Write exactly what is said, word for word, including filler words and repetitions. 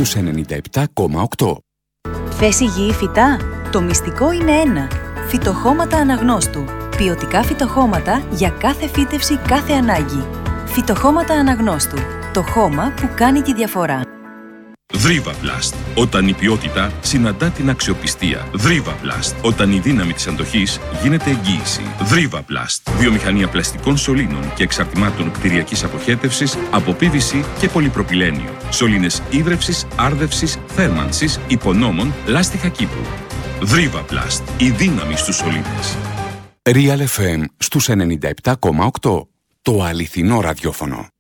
στους ενενήντα επτά κόμμα οκτώ. Θες υγιή φυτά? Το μυστικό είναι ένα. Φυτοχώματα Αναγνώστου. Ποιοτικά φυτοχώματα για κάθε φύτευση, κάθε ανάγκη. Φυτοχώματα Αναγνώστου. Το χώμα που κάνει τη διαφορά. Δρίβαπλαστ. Όταν η ποιότητα συναντά την αξιοπιστία. Δρίβαπλαστ. Όταν η δύναμη της αντοχής γίνεται εγγύηση. Δρίβαπλαστ. Βιομηχανία πλαστικών σωλήνων και εξαρτημάτων κτηριακής αποχέτευσης από πι βι σι και πολυπροπυλένιο. Σωλήνες ίδρευσης, άρδευσης, θέρμανσης, υπονόμων, λάστιχα κήπου. Δρίβαπλαστ. Η δύναμη στους σωλήνες. Real εφ εμ στους ενενήντα επτά κόμμα οκτώ. Το αληθινό ραδιόφωνο.